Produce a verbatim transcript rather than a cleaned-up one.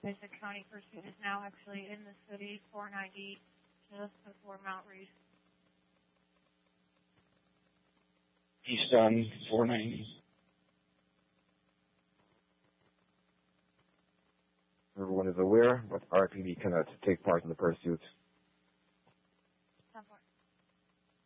Mesa County pursuit is now actually in the city, four ninety, just before Mount Reese. East on four ninety. Everyone is aware, but R P D cannot take part in the pursuit.